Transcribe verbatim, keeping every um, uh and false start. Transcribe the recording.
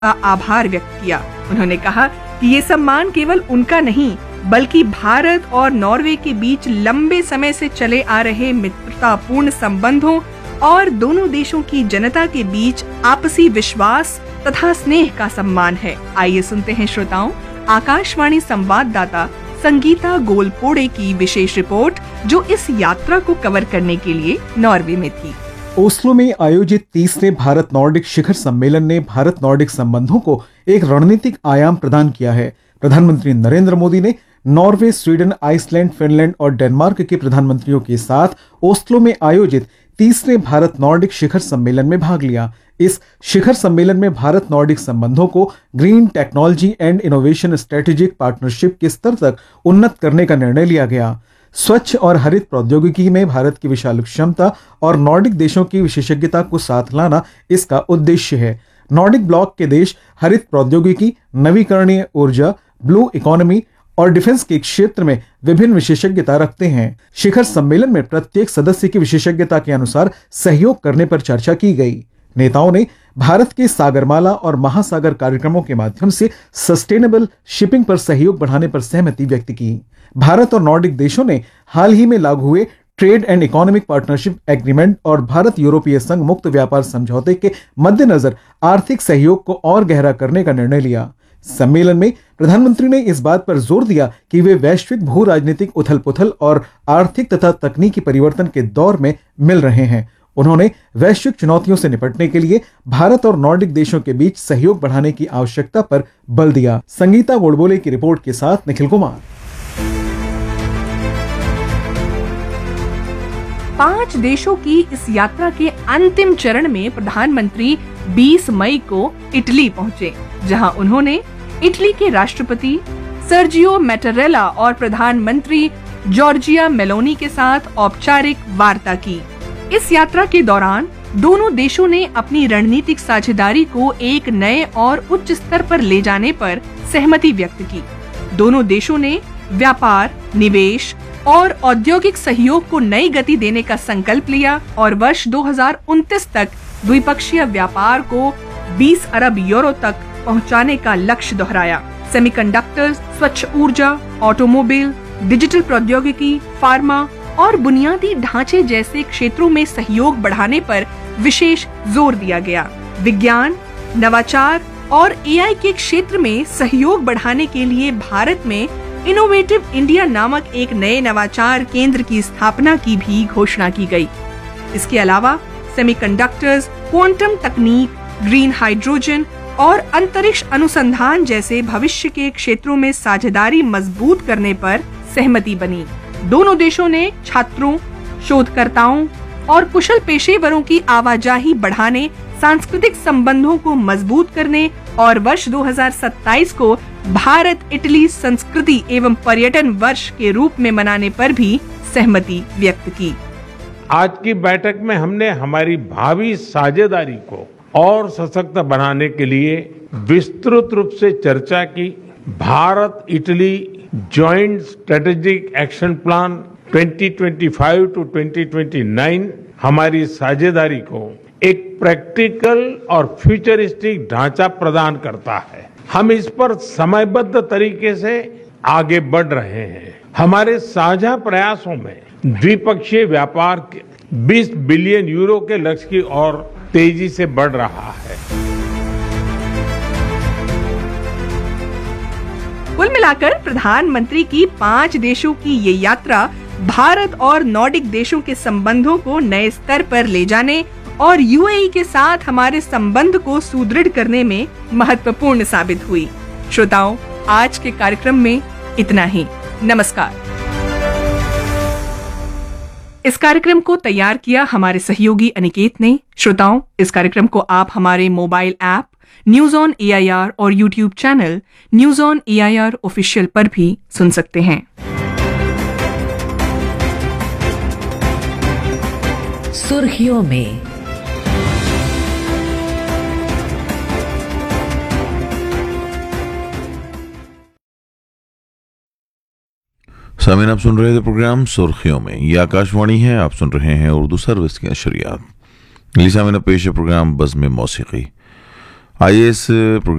का आभार व्यक्त किया। उन्होंने कहा कि ये सम्मान केवल उनका नहीं बल्कि भारत और नॉर्वे के बीच लंबे समय से चले आ रहे मित्रतापूर्ण संबंधों और दोनों देशों की जनता के बीच आपसी विश्वास तथा स्नेह का सम्मान है। आइए सुनते हैं श्रोताओं, आकाशवाणी संवाददाता संगीता गोलपोड़े की विशेष रिपोर्ट जो इस यात्रा को कवर करने के लिए नॉर्वे में थी। ओस्लो में आयोजित तीसरे भारत नॉर्डिक शिखर सम्मेलन ने भारत नॉर्डिक संबंधों को एक रणनीतिक आयाम प्रदान किया है। प्रधानमंत्री नरेंद्र मोदी ने नॉर्वे, स्वीडन, आइसलैंड, फिनलैंड और डेनमार्क के प्रधानमंत्रियों के साथ ओस्लो में आयोजित तीसरे भारत नॉर्डिक शिखर सम्मेलन में भाग लिया। इस शिखर सम्मेलन में भारत नॉर्डिक संबंधों को green technology and innovation strategic partnership के स्तर तक उन्नत करने का निर्णय लिया गया। स्वच्छ और हरित प्रौद्योगिकी में भारत की विशाल क्षमता और नॉर्डिक देशों की विशेषज्ञता को साथ लाना इसका उद्देश्य है। नॉर्डिक ब्लॉक के देश हरित प्रौद्योगिकी, नवीकरणीय ऊर्जा, ब्लू इकोनॉमी और डिफेंस के क्षेत्र में विभिन्न विशेषज्ञता रखते हैं। शिखर सम्मेलन में प्रत्येक सदस्य की विशेषज्ञता के अनुसार सहयोग करने पर चर्चा की गई। नेताओं ने भारत के सागरमाला और महासागर कार्यक्रमों के माध्यम से सस्टेनेबल शिपिंग पर सहयोग बढ़ाने पर सहमति व्यक्त की। भारत और नॉर्डिक देशों ने हाल ही में लागू हुए trade and economic partnership agreement और भारत यूरोपीय संघ मुक्त व्यापार समझौते के मद्देनजर आर्थिक सहयोग को और गहरा करने का निर्णय लिया। सम्मेलन में प्रधानमंत्री ने इस बात पर जोर दिया कि वे वैश्विक भू राजनीतिक उथल पुथल और आर्थिक तथा तकनीकी परिवर्तन के दौर में मिल रहे हैं। उन्होंने वैश्विक चुनौतियों से निपटने के लिए भारत और नॉर्डिक देशों के बीच सहयोग बढ़ाने की आवश्यकता पर बल दिया। संगीता गोड़बोले की रिपोर्ट के साथ निखिल कुमार। पांच देशों की इस यात्रा के अंतिम चरण में प्रधानमंत्री बीस मई को इटली पहुंचे, जहां उन्होंने इटली के राष्ट्रपति सर्जियो मैटारेला और प्रधानमंत्री जॉर्जिया मेलोनी के साथ औपचारिक वार्ता की। इस यात्रा के दौरान दोनों देशों ने अपनी रणनीतिक साझेदारी को एक नए और उच्च स्तर पर ले जाने पर सहमति व्यक्त की। दोनों देशों ने व्यापार, निवेश और औद्योगिक सहयोग को नई गति देने का संकल्प लिया और वर्ष दो हज़ार उनतीस तक द्विपक्षीय व्यापार को बीस अरब यूरो तक पहुंचाने का लक्ष्य दोहराया। सेमीकंडक्टर्स, स्वच्छ ऊर्जा, ऑटोमोबाइल, डिजिटल प्रौद्योगिकी, फार्मा और बुनियादी ढांचे जैसे क्षेत्रों में सहयोग बढ़ाने पर विशेष जोर दिया गया। विज्ञान, नवाचार और एआई के क्षेत्र में सहयोग बढ़ाने के लिए भारत में इनोवेटिव इंडिया नामक एक नए नवाचार केंद्र की स्थापना की भी घोषणा की गई। इसके अलावा सेमीकंडक्टर्स, क्वांटम तकनीक, ग्रीन हाइड्रोजन और अंतरिक्ष अनुसंधान जैसे भविष्य के क्षेत्रों में साझेदारी मजबूत करने पर सहमति बनी। दोनों देशों ने छात्रों, शोधकर्ताओं और कुशल पेशेवरों की आवाजाही बढ़ाने, सांस्कृतिक संबंधों को मजबूत करने और वर्ष दो हज़ार सत्ताईस को भारत इटली संस्कृति एवं पर्यटन वर्ष के रूप में मनाने पर भी सहमति व्यक्त की। आज की बैठक में हमने हमारी भावी साझेदारी को और सशक्त बनाने के लिए विस्तृत रूप से चर्चा की। Bharat Italy joint strategic action plan दो हज़ार पच्चीस टू दो हज़ार उनतीस हमारी साझेदारी को एक प्रैक्टिकल और फ्यूचरिस्टिक ढांचा प्रदान करता है। हम इस पर समयबद्ध तरीके से आगे बढ़ रहे हैं। हमारे साझा प्रयासों में द्विपक्षीय व्यापार के बीस बिलियन यूरो के लक्ष्य की ओर तेजी से बढ़ रहा है। कुल मिलाकर प्रधानमंत्री की पांच देशों की ये यात्रा भारत और नॉर्डिक देशों के संबंधों को नए स्तर पर ले जाने और यूएई के साथ हमारे संबंध को सुदृढ़ करने में महत्वपूर्ण साबित हुई। श्रोताओं, आज के कार्यक्रम में इतना ही। नमस्कार। इस कार्यक्रम को तैयार किया हमारे सहयोगी अनिकेत ने। श्रोताओं, इस कार्यक्रम को आप हमारे mobile app news on AIR और YouTube channel news on AIR official पर भी सुन सकते हैं। सुर्खियों में सामीन, आप सुन रहे थे प्रोग्राम सुर्खियों में। ये आकाशवाणी है, आप सुन रहे हैं उर्दू सर्विस की नशरियात। सामीन, पेश है प्रोग्राम बज़्म मौसीकी। आइए इस